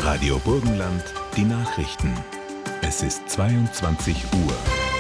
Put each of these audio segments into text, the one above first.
Radio Burgenland, die Nachrichten. Es ist 22 Uhr.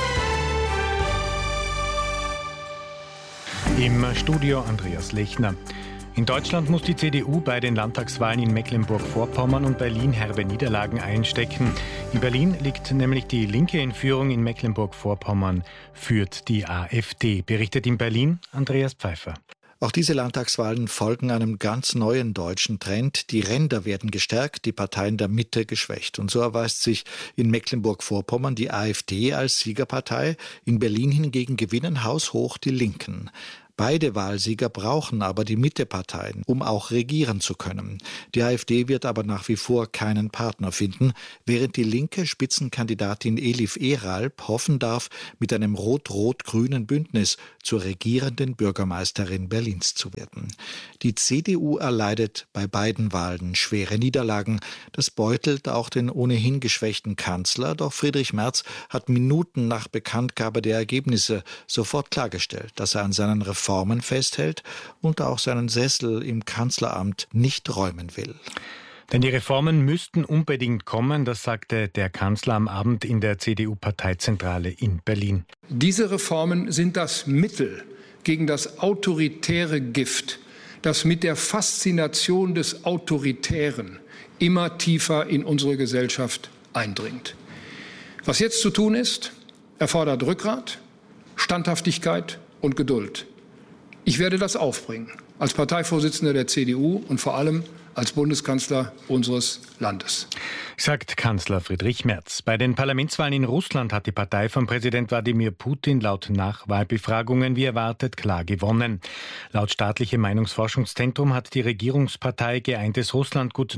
Im Studio Andreas Lechner. In Deutschland muss die CDU bei den Landtagswahlen in Mecklenburg-Vorpommern und Berlin herbe Niederlagen einstecken. In Berlin liegt nämlich die Linke in Führung, in Mecklenburg-Vorpommern führt die AfD. Berichtet in Berlin Andreas Pfeiffer. Auch diese Landtagswahlen folgen einem ganz neuen deutschen Trend. Die Ränder werden gestärkt, die Parteien der Mitte geschwächt. Und so erweist sich in Mecklenburg-Vorpommern die AfD als Siegerpartei. In Berlin hingegen gewinnen haushoch die Linken. Beide Wahlsieger brauchen aber die Mitteparteien, um auch regieren zu können. Die AfD wird aber nach wie vor keinen Partner finden, während die linke Spitzenkandidatin Elif Eralp hoffen darf, mit einem rot-rot-grünen Bündnis zur regierenden Bürgermeisterin Berlins zu werden. Die CDU erleidet bei beiden Wahlen schwere Niederlagen. Das beutelt auch den ohnehin geschwächten Kanzler, doch Friedrich Merz hat Minuten nach Bekanntgabe der Ergebnisse sofort klargestellt, dass er an seinen Reformen festhält und auch seinen Sessel im Kanzleramt nicht räumen will. Denn die Reformen müssten unbedingt kommen, das sagte der Kanzler am Abend in der CDU-Parteizentrale in Berlin. Diese Reformen sind das Mittel gegen das autoritäre Gift, das mit der Faszination des Autoritären immer tiefer in unsere Gesellschaft eindringt. Was jetzt zu tun ist, erfordert Rückgrat, Standhaftigkeit und Geduld. Ich werde das aufbringen, als Parteivorsitzender der CDU und vor allem als Bundeskanzler unseres Landes. Sagt Kanzler Friedrich Merz. Bei den Parlamentswahlen in Russland hat die Partei von Präsident Wladimir Putin laut Nachwahlbefragungen wie erwartet klar gewonnen. Laut staatlichem Meinungsforschungszentrum hat die Regierungspartei Geeintes Russland gut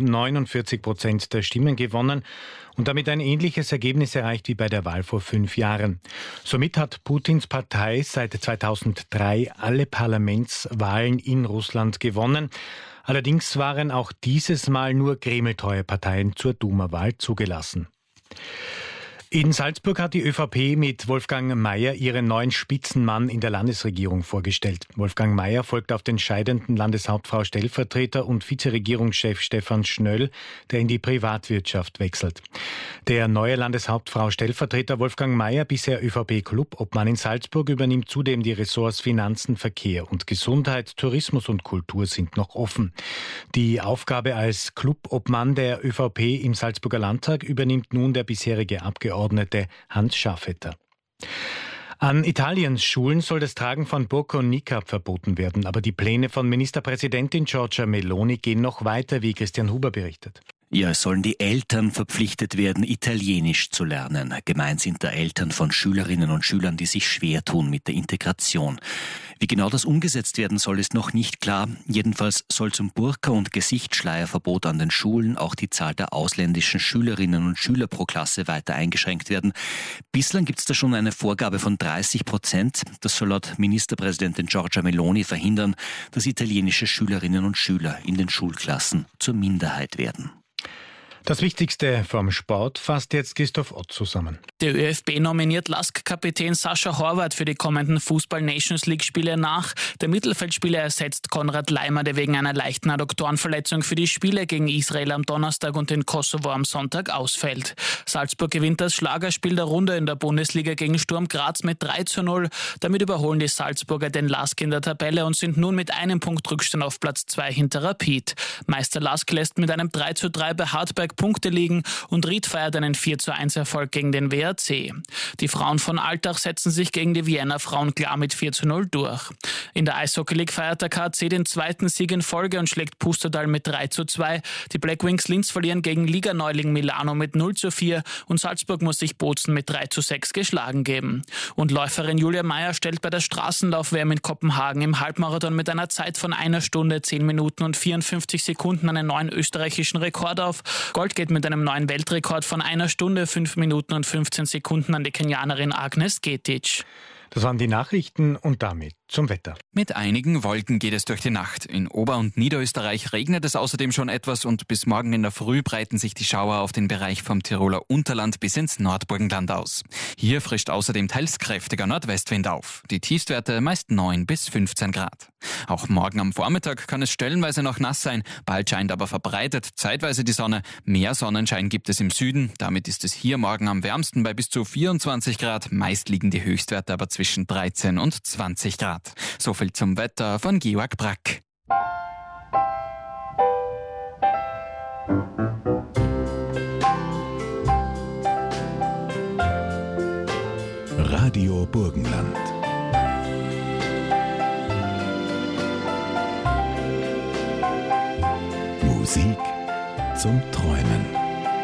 49% der Stimmen gewonnen und damit ein ähnliches Ergebnis erreicht wie bei der Wahl vor 5 Jahren. Somit hat Putins Partei seit 2003 alle Parlamentswahlen in Russland gewonnen. Allerdings waren auch dieses Mal nur kremltreue Parteien zur Duma-Wahl zugelassen. In Salzburg hat die ÖVP mit Wolfgang Mayer ihren neuen Spitzenmann in der Landesregierung vorgestellt. Wolfgang Mayer folgt auf den scheidenden Landeshauptfrau Stellvertreter und Vizeregierungschef Stefan Schnöll, der in die Privatwirtschaft wechselt. Der neue Landeshauptfrau Stellvertreter Wolfgang Mayer, bisher ÖVP-Clubobmann in Salzburg, übernimmt zudem die Ressorts Finanzen, Verkehr und Gesundheit, Tourismus und Kultur sind noch offen. Die Aufgabe als Clubobmann der ÖVP im Salzburger Landtag übernimmt nun der bisherige Abgeordnete Hans Schafetter. An Italiens Schulen soll das Tragen von Burka und Niqab verboten werden. Aber die Pläne von Ministerpräsidentin Giorgia Meloni gehen noch weiter, wie Christian Huber berichtet. Ja, es sollen die Eltern verpflichtet werden, Italienisch zu lernen. Gemeint sind da Eltern von Schülerinnen und Schülern, die sich schwer tun mit der Integration. Wie genau das umgesetzt werden soll, ist noch nicht klar. Jedenfalls soll zum Burka- und Gesichtsschleierverbot an den Schulen auch die Zahl der ausländischen Schülerinnen und Schüler pro Klasse weiter eingeschränkt werden. Bislang gibt es da schon eine Vorgabe von 30%. Das soll laut Ministerpräsidentin Giorgia Meloni verhindern, dass italienische Schülerinnen und Schüler in den Schulklassen zur Minderheit werden. Das Wichtigste vom Sport fasst jetzt Christoph Ott zusammen. Der ÖFB nominiert LASK-Kapitän Sascha Horvath für die kommenden Fußball-Nations-League-Spiele nach. Der Mittelfeldspieler ersetzt Konrad Laimer, der wegen einer leichten Adduktorenverletzung für die Spiele gegen Israel am Donnerstag und den Kosovo am Sonntag ausfällt. Salzburg gewinnt das Schlagerspiel der Runde in der Bundesliga gegen Sturm Graz mit 3:0. Damit überholen die Salzburger den LASK in der Tabelle und sind nun mit einem Punkt Rückstand auf Platz 2 hinter Rapid. Meister LASK lässt mit einem 3:3 bei Hartberg Punkte liegen und Ried feiert einen 4:1 Erfolg gegen den WRC. Die Frauen von Altach setzen sich gegen die Vienna Frauen klar mit 4:0 durch. In der Eishockey League feiert der KC den zweiten Sieg in Folge und schlägt Pustertal mit 3:2. Die Black Wings Linz verlieren gegen Liganeuling Milano mit 0:4 und Salzburg muss sich Bozen mit 3:6 geschlagen geben. Und Läuferin Julia Meyer stellt bei der Straßenlauf-WM in Kopenhagen im Halbmarathon mit einer Zeit von 1 Stunde, 10 Minuten und 54 Sekunden einen neuen österreichischen Rekord auf. Gold geht mit einem neuen Weltrekord von 1 Stunde, 5 Minuten und 15 Sekunden an die Kenianerin Agnes Getich. Das waren die Nachrichten und damit zum Wetter. Mit einigen Wolken geht es durch die Nacht. In Ober- und Niederösterreich regnet es außerdem schon etwas und bis morgen in der Früh breiten sich die Schauer auf den Bereich vom Tiroler Unterland bis ins Nordburgenland aus. Hier frischt außerdem teils kräftiger Nordwestwind auf. Die Tiefstwerte meist 9 bis 15 Grad. Auch morgen am Vormittag kann es stellenweise noch nass sein. Bald scheint aber verbreitet zeitweise die Sonne. Mehr Sonnenschein gibt es im Süden. Damit ist es hier morgen am wärmsten bei bis zu 24 Grad. Meist liegen die Höchstwerte aber zwischen 13 und 20 Grad. So viel zum Wetter von Georg Brack. Radio Burgenland. Musik zum Träumen.